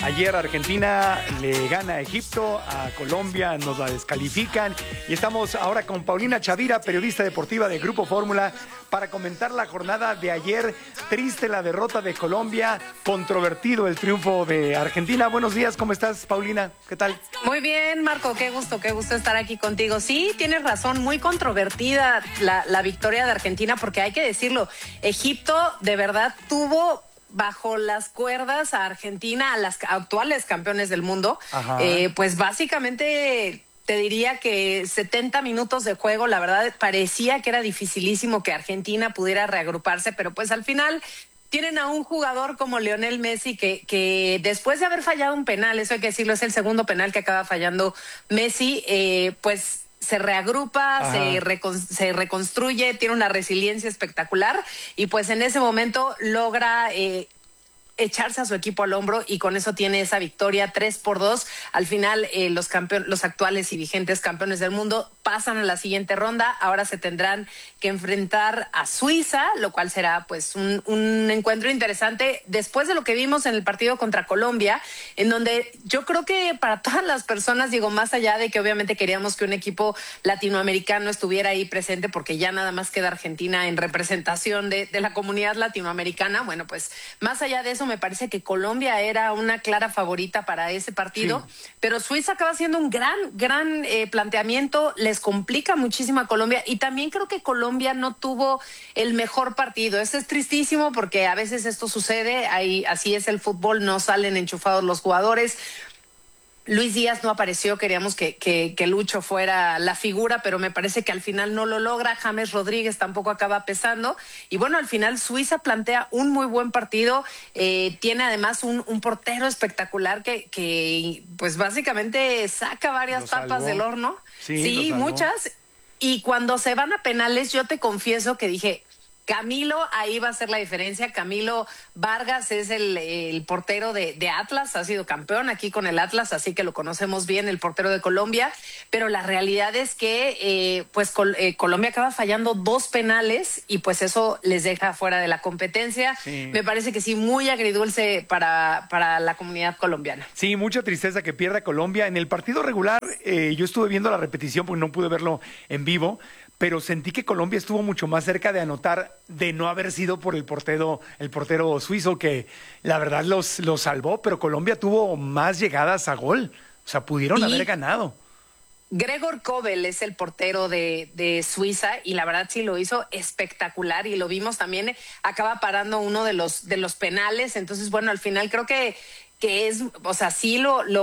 Ayer Argentina le gana a Egipto, a Colombia nos la descalifican y estamos ahora con Paulina Chavira, periodista deportiva de Grupo Fórmula, para comentar la jornada de ayer. Triste la derrota de Colombia, controvertido el triunfo de Argentina. Buenos días, ¿cómo estás, Paulina? ¿Qué tal? Muy bien, Marco, qué gusto estar aquí contigo. Sí, tienes razón, muy controvertida la victoria de Argentina, porque hay que decirlo, Egipto de verdad tuvo bajo las cuerdas a Argentina, a las actuales campeones del mundo. Pues básicamente te diría que 70 minutos de juego, la verdad parecía que era dificilísimo que Argentina pudiera reagruparse, pero pues al final tienen a un jugador como Lionel Messi que después de haber fallado un penal, eso hay que decirlo, es el segundo penal que acaba fallando Messi, pues se reagrupa, se reconstruye, tiene una resiliencia espectacular y pues en ese momento logra echarse a su equipo al hombro y con eso tiene esa victoria 3-2. Al final los actuales y vigentes campeones del mundo pasan a la siguiente ronda. Ahora se tendrán que enfrentar a Suiza, lo cual será pues un encuentro interesante después de lo que vimos en el partido contra Colombia, en donde yo creo que para todas las personas, digo, más allá de que obviamente queríamos que un equipo latinoamericano estuviera ahí presente, porque ya nada más queda Argentina en representación de la comunidad latinoamericana, bueno, pues más allá de eso me parece que Colombia era una clara favorita para ese partido, sí. Pero Suiza acaba haciendo un gran planteamiento, les complica muchísimo a Colombia y también creo que Colombia no tuvo el mejor partido. Eso es tristísimo porque a veces esto sucede, así es el fútbol, no salen enchufados los jugadores. Luis Díaz no apareció, queríamos que Lucho fuera la figura, pero me parece que al final no lo logra. James Rodríguez tampoco acaba pesando. Y bueno, al final Suiza plantea un muy buen partido. Tiene además un portero espectacular que pues básicamente saca varias papas del horno. Sí, muchas. Y cuando se van a penales, yo te confieso que dije, Camilo, ahí va a ser la diferencia. Camilo Vargas es el portero de Atlas, ha sido campeón aquí con el Atlas, así que lo conocemos bien, el portero de Colombia, pero la realidad es que Colombia acaba fallando 2 penales y pues eso les deja fuera de la competencia. Sí. Me parece que sí, muy agridulce para la comunidad colombiana. Sí, mucha tristeza que pierda Colombia. En el partido regular, yo estuve viendo la repetición porque no pude verlo en vivo, pero sentí que Colombia estuvo mucho más cerca de anotar de no haber sido por el portero suizo, que la verdad los salvó, pero Colombia tuvo más llegadas a gol. O sea, pudieron haber ganado. Gregor Kobel es el portero de Suiza y la verdad sí lo hizo espectacular y lo vimos también, acaba parando uno de los penales. Entonces, bueno, al final creo que es, o sea, sí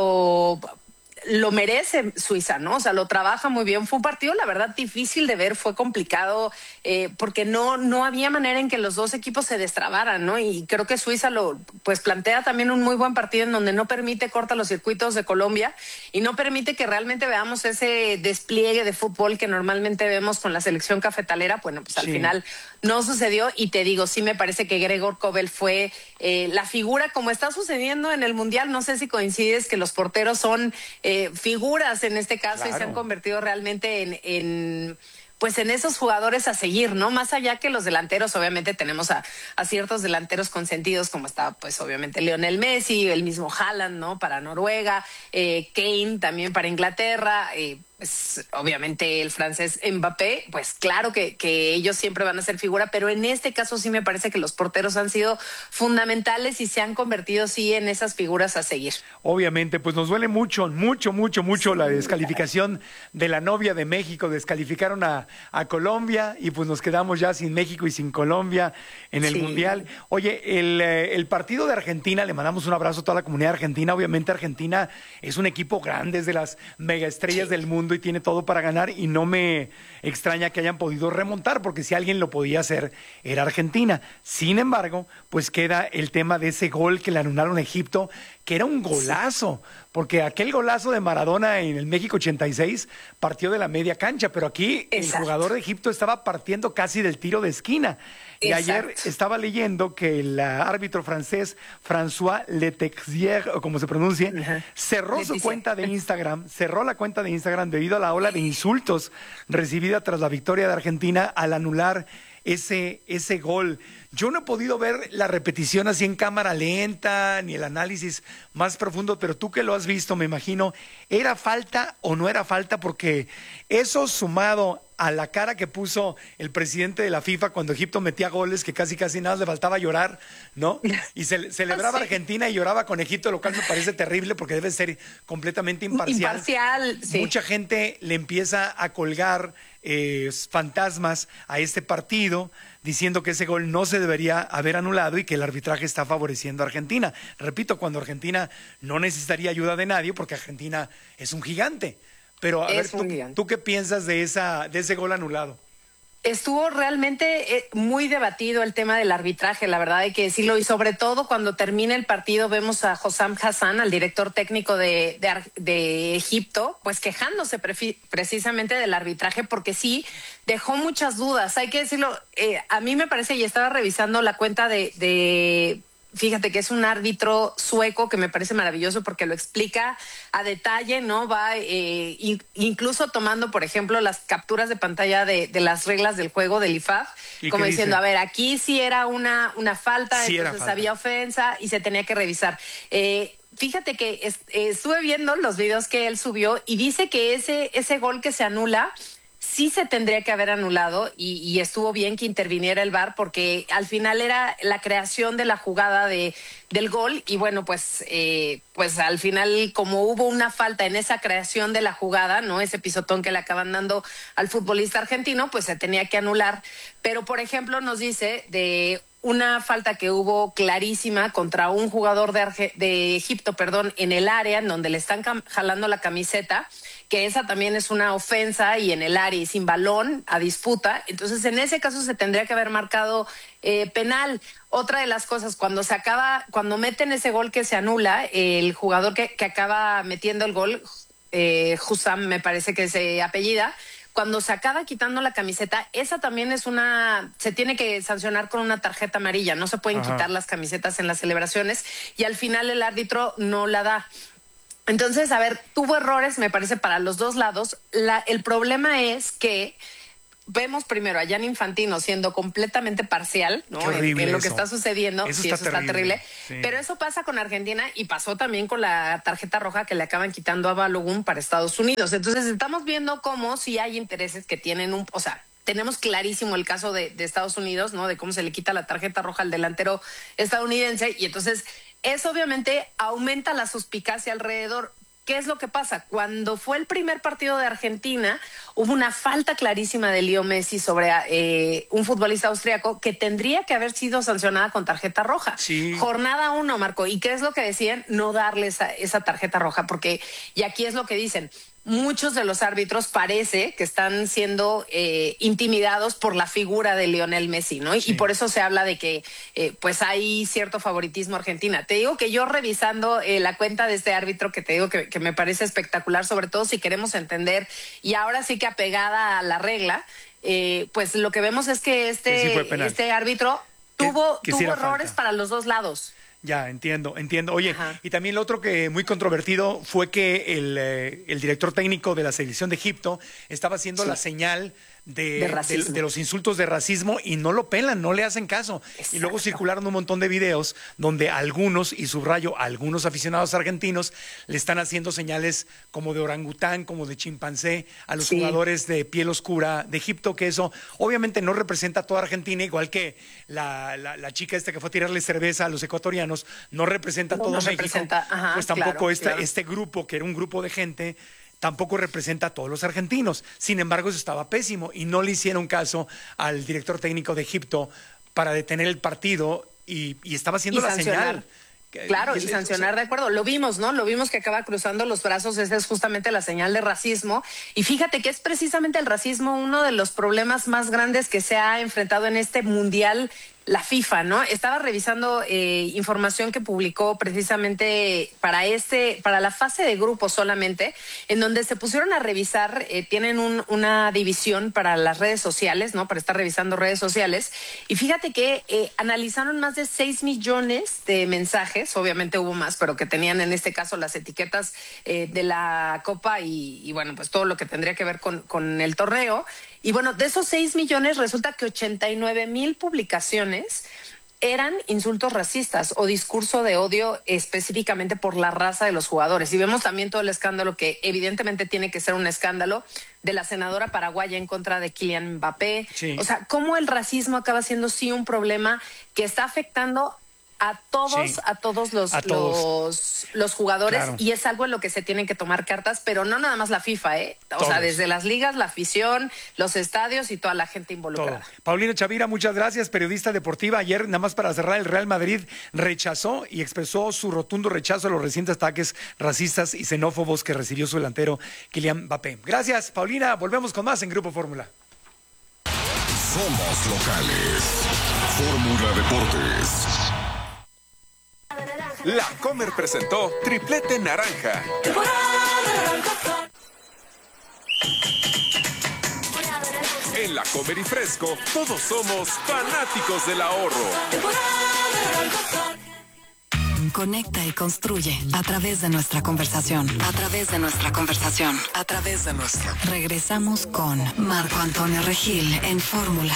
lo merece Suiza, ¿no? O sea, lo trabaja muy bien. Fue un partido, la verdad, difícil de ver, fue complicado, porque no había manera en que los dos equipos se destrabaran, ¿no? Y creo que Suiza pues plantea también un muy buen partido en donde no permite corta los circuitos de Colombia y no permite que realmente veamos ese despliegue de fútbol que normalmente vemos con la selección cafetalera. Bueno, pues al final no sucedió y te digo, sí me parece que Gregor Kobel fue la figura, como está sucediendo en el Mundial. No sé si coincides que los porteros son figuras en este caso, claro, y se han convertido realmente en esos jugadores a seguir, ¿no? Más allá que los delanteros, obviamente tenemos a ciertos delanteros consentidos, como está, pues obviamente Lionel Messi, el mismo Haaland, ¿no? Para Noruega, Kane también para Inglaterra, pues obviamente el francés Mbappé, pues claro que ellos siempre van a ser figura, pero en este caso sí me parece que los porteros han sido fundamentales y se han convertido sí en esas figuras a seguir. Obviamente, pues nos duele mucho la descalificación de la novia de México. Descalificaron a Colombia y pues nos quedamos ya sin México y sin Colombia en el Mundial. Oye, el partido de Argentina, le mandamos un abrazo a toda la comunidad argentina. Obviamente Argentina es un equipo grande, es de las megaestrellas del mundo y tiene todo para ganar, y no me extraña que hayan podido remontar, porque si alguien lo podía hacer era Argentina. Sin embargo, pues queda el tema de ese gol que le anularon a Egipto, que era un golazo, porque aquel golazo de Maradona en el México 86 partió de la media cancha, pero aquí el jugador de Egipto estaba partiendo casi del tiro de esquina. Y ayer estaba leyendo que el árbitro francés François Letexier, o como se pronuncie, cerró su cuenta de Instagram, cerró la cuenta de Instagram debido a la ola de insultos recibida tras la victoria de Argentina al anular ese gol. Yo no he podido ver la repetición así en cámara lenta, ni el análisis más profundo, pero tú que lo has visto, me imagino, ¿era falta o no era falta? Porque eso sumado a la cara que puso el presidente de la FIFA cuando Egipto metía goles, que casi nada le faltaba llorar, ¿no? Y celebraba Sí. Argentina y lloraba con Egipto, lo cual me parece terrible porque debe ser completamente imparcial. Imparcial, sí. Mucha gente le empieza a colgar fantasmas a este partido, diciendo que ese gol no se debería haber anulado y que el arbitraje está favoreciendo a Argentina. Repito, cuando Argentina no necesitaría ayuda de nadie, porque Argentina es un gigante. Pero a ver, ¿tú qué piensas de ese gol anulado? Estuvo realmente muy debatido el tema del arbitraje, la verdad hay que decirlo, y sobre todo cuando termina el partido vemos a Hossam Hassan, al director técnico de Egipto, pues quejándose precisamente del arbitraje, porque sí dejó muchas dudas, hay que decirlo, a mí me parece, y estaba revisando la cuenta fíjate que es un árbitro sueco que me parece maravilloso porque lo explica a detalle, ¿no? Va incluso tomando, por ejemplo, las capturas de pantalla de las reglas del juego del IFAF, como diciendo, a ver, aquí sí era una falta, sí, entonces había ofensa y se tenía que revisar. Fíjate que estuve viendo los videos que él subió y dice que ese gol que se anula sí se tendría que haber anulado y estuvo bien que interviniera el VAR porque al final era la creación de la jugada del gol y bueno, pues al final como hubo una falta en esa creación de la jugada, ¿no? Ese pisotón que le acaban dando al futbolista argentino, pues se tenía que anular. Pero, por ejemplo, nos dice de una falta que hubo clarísima contra un jugador de Egipto, en el área en donde le están jalando la camiseta, que esa también es una ofensa y en el área y sin balón a disputa. Entonces, en ese caso se tendría que haber marcado penal. Otra de las cosas, cuando meten ese gol que se anula, el jugador que acaba metiendo el gol, Hussam me parece que se apellida, cuando se acaba quitando la camiseta, esa también se tiene que sancionar con una tarjeta amarilla, no se pueden quitar las camisetas en las celebraciones y al final el árbitro no la da. Entonces, a ver, tuvo errores, me parece, para los dos lados. El problema es que vemos primero a Gianni Infantino siendo completamente parcial, ¿no? En lo que está sucediendo. Eso está terrible. Sí. Pero eso pasa con Argentina y pasó también con la tarjeta roja que le acaban quitando a Balogun para Estados Unidos. Entonces, estamos viendo cómo sí hay intereses que tienen tenemos clarísimo el caso de Estados Unidos, ¿no? De cómo se le quita la tarjeta roja al delantero estadounidense y entonces eso obviamente aumenta la suspicacia alrededor. ¿Qué es lo que pasa? Cuando fue el primer partido de Argentina, hubo una falta clarísima de Leo Messi sobre un futbolista austriaco que tendría que haber sido sancionada con tarjeta roja. Sí. Jornada 1, Marco. ¿Y qué es lo que decían? No darle esa tarjeta roja, porque, y aquí es lo que dicen, muchos de los árbitros parece que están siendo intimidados por la figura de Lionel Messi, ¿no? Sí. Y por eso se habla de que pues hay cierto favoritismo Argentina. Te digo que yo revisando la cuenta de este árbitro que te digo que me parece espectacular, sobre todo si queremos entender, y ahora sí que apegada a la regla, pues lo que vemos es que este árbitro tuvo errores para los dos lados. Ya, entiendo. Oye, y también lo otro que muy controvertido fue que el director técnico de la selección de Egipto estaba haciendo la señal de los insultos de racismo y no lo pelan, no le hacen caso. Exacto. Y luego circularon un montón de videos donde algunos, y subrayo, algunos aficionados argentinos le están haciendo señales como de orangután, como de chimpancé a los jugadores de piel oscura de Egipto, que eso obviamente no representa a toda Argentina, igual que la chica esta que fue a tirarle cerveza a los ecuatorianos, no representa a todo México. Pues tampoco este grupo, que era un grupo de gente, tampoco representa a todos los argentinos. Sin embargo, eso estaba pésimo y no le hicieron caso al director técnico de Egipto para detener el partido y estaba haciendo la señal. Claro, y sancionar, de acuerdo. Lo vimos, ¿no? Lo vimos que acaba cruzando los brazos. Esa es justamente la señal de racismo. Y fíjate que es precisamente el racismo uno de los problemas más grandes que se ha enfrentado en este mundial la FIFA, ¿no? Estaba revisando información que publicó precisamente para la fase de grupos solamente, en donde se pusieron a revisar, tienen una división para las redes sociales, ¿no? Para estar revisando redes sociales. Y fíjate que analizaron más de 6 millones de mensajes, obviamente hubo más, pero que tenían en este caso las etiquetas de la Copa y bueno, pues todo lo que tendría que ver con el torneo. Y bueno, de esos 6 millones resulta que 89,000 publicaciones eran insultos racistas o discurso de odio específicamente por la raza de los jugadores. Y vemos también todo el escándalo, que evidentemente tiene que ser un escándalo, de la senadora paraguaya en contra de Kylian Mbappé. Sí. O sea, cómo el racismo acaba siendo sí un problema que está afectando a todos, Sí. a todos A todos. los jugadores, Claro. y es algo en lo que se tienen que tomar cartas, pero no nada más la FIFA, O Todos. sea, desde las ligas, la afición, los estadios y toda la gente Todo. involucrada. Paulina Chavira, muchas gracias, periodista deportiva. Ayer, nada más para cerrar, el Real Madrid rechazó y expresó su rotundo rechazo a los recientes ataques racistas y xenófobos que recibió su delantero Kylian Mbappé. Gracias, Paulina. Volvemos con más en Grupo Fórmula. Somos locales. Fórmula Deportes. La Comer presentó Triplete Naranja. En La Comer y Fresco, todos somos fanáticos del ahorro. Conecta y construye a través de nuestra conversación. A través de nuestra conversación. A través de nuestra. Regresamos con Marco Antonio Regil en Fórmula.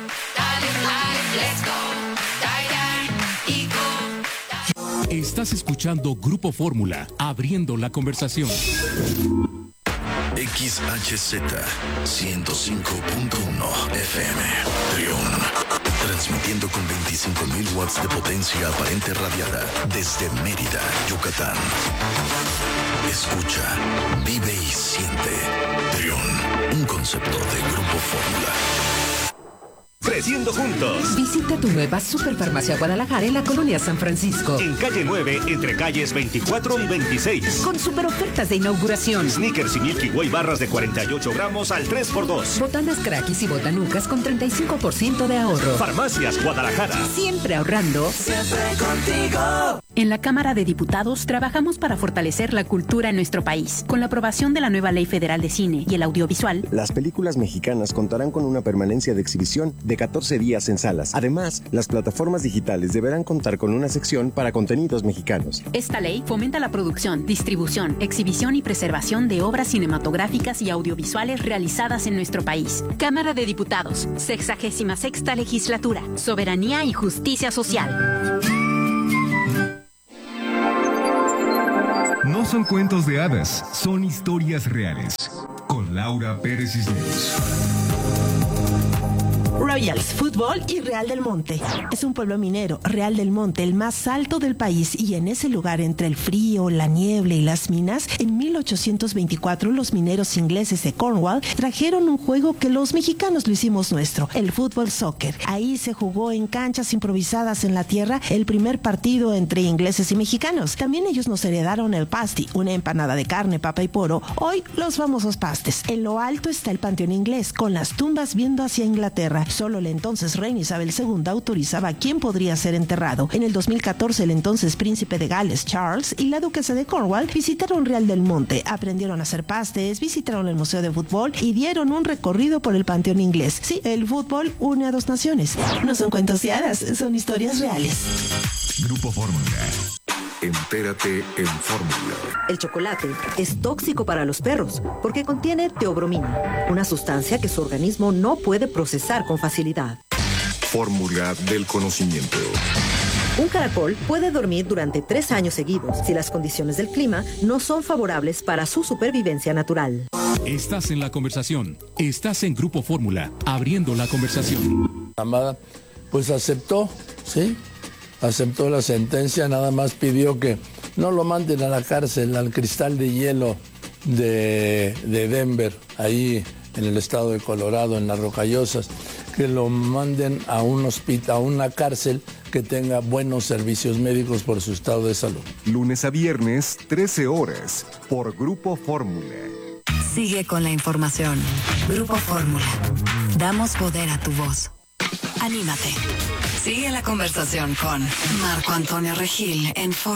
Estás escuchando Grupo Fórmula, abriendo la conversación. XHZ 105.1 FM. Trión. Transmitiendo con 25.000 watts de potencia aparente radiada desde Mérida, Yucatán. Escucha, vive y siente. Trión. Un concepto de Grupo Fórmula. Creciendo juntos. Visita tu nueva Superfarmacia Guadalajara en la colonia San Francisco. En calle 9, entre calles 24 y 26. Con super ofertas de inauguración. Snickers y Milky Way barras de 48 gramos al 3x2. Botanas Crackis y botanucas con 35% de ahorro. Farmacias Guadalajara. Siempre ahorrando. Siempre contigo. En la Cámara de Diputados trabajamos para fortalecer la cultura en nuestro país. Con la aprobación de la nueva Ley Federal de Cine y el Audiovisual, las películas mexicanas contarán con una permanencia de exhibición de 14 días en salas. Además, las plataformas digitales deberán contar con una sección para contenidos mexicanos. Esta ley fomenta la producción, distribución, exhibición y preservación de obras cinematográficas y audiovisuales realizadas en nuestro país. Cámara de Diputados, 66ª Legislatura, Soberanía y Justicia Social. No son cuentos de hadas, son historias reales. Con Laura Pérez Cisneros. Royals, Fútbol y Real del Monte. Es un pueblo minero, Real del Monte, el más alto del país, y en ese lugar, entre el frío, la niebla y las minas, en 1824 los mineros ingleses de Cornwall trajeron un juego que los mexicanos lo hicimos nuestro, el fútbol soccer. Ahí se jugó en canchas improvisadas en la tierra el primer partido entre ingleses y mexicanos. También ellos nos heredaron el pasty, una empanada de carne, papa y poro, hoy los famosos pastes. En lo alto está el Panteón Inglés, con las tumbas viendo hacia Inglaterra. Solo la entonces reina Isabel II autorizaba quién podría ser enterrado. En el 2014, el entonces príncipe de Gales, Charles, y la duquesa de Cornwall visitaron Real del Monte, aprendieron a hacer pastes, visitaron el Museo de Fútbol y dieron un recorrido por el Panteón Inglés. Sí, el fútbol une a dos naciones. No son cuentos de hadas, son historias reales. Grupo Fórmula. Entérate en Fórmula. El chocolate es tóxico para los perros porque contiene teobromina, una sustancia que su organismo no puede procesar con facilidad. Fórmula del conocimiento. Un caracol puede dormir durante 3 años seguidos si las condiciones del clima no son favorables para su supervivencia natural. Estás en la conversación. Estás en Grupo Fórmula, abriendo la conversación. Amada, pues aceptó, ¿sí? Aceptó la sentencia, nada más pidió que no lo manden a la cárcel, al Cristal de Hielo de Denver, ahí en el estado de Colorado, en las Rocallosas, que lo manden a un hospital, a una cárcel que tenga buenos servicios médicos por su estado de salud. Lunes a viernes, 13 horas, por Grupo Fórmula. Sigue con la información. Grupo Fórmula. Damos poder a tu voz. Anímate. Sigue la conversación con Marco Antonio Regil en Fórmula.